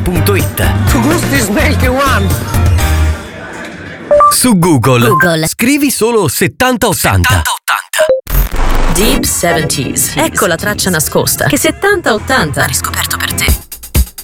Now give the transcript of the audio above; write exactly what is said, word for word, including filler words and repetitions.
punto it. Gusti Snake One. Su Google, Google. scrivi solo settanta ottanta. Deep seventies. Ecco la traccia nascosta che settanta ottanta ha riscoperto per te.